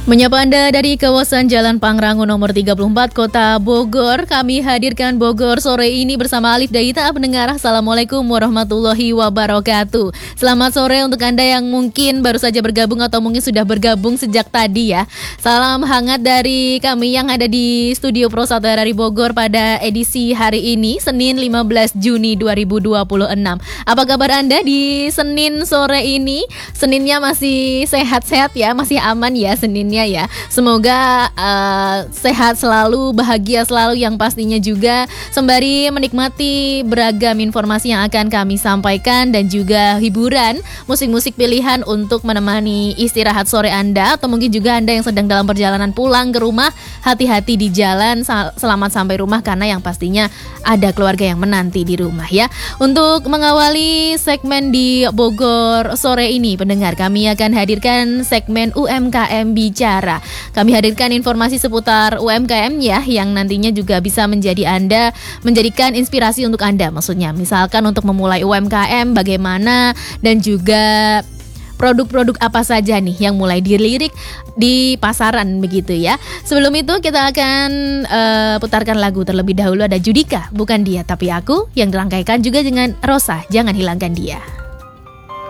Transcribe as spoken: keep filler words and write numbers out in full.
Menyapa Anda dari kawasan Jalan Pangrango nomor tiga puluh empat Kota Bogor. Kami hadirkan Bogor sore ini bersama Alif Daita. Pendengar, Assalamualaikum warahmatullahi wabarakatuh. Selamat sore untuk Anda yang mungkin baru saja bergabung atau mungkin sudah bergabung sejak tadi ya. Salam hangat dari kami yang ada di Studio Pro satu R R I Bogor pada edisi hari ini, Senin lima belas Juni dua ribu dua puluh enam. Apa kabar Anda di Senin sore ini? Seninnya masih sehat-sehat ya, masih aman ya Senin ya. Semoga uh, sehat selalu, bahagia selalu yang pastinya juga, sembari menikmati beragam informasi yang akan kami sampaikan dan juga hiburan, musik-musik pilihan untuk menemani istirahat sore Anda, atau mungkin juga Anda yang sedang dalam perjalanan pulang ke rumah, hati-hati di jalan, selamat sampai rumah karena yang pastinya ada keluarga yang menanti di rumah ya. Untuk mengawali segmen di Bogor sore ini, pendengar, kami akan hadirkan segmen U M K M Bicara. Kami hadirkan informasi seputar U M K M ya, yang nantinya juga bisa menjadi Anda, menjadikan inspirasi untuk Anda. Maksudnya, misalkan untuk memulai U M K M bagaimana, dan juga produk-produk apa saja nih yang mulai dilirik di pasaran begitu ya. Sebelum itu kita akan uh, putarkan lagu terlebih dahulu. Ada Judika, Bukan Dia Tapi Aku, yang dirangkaikan juga dengan Rosa, Jangan Hilangkan Dia.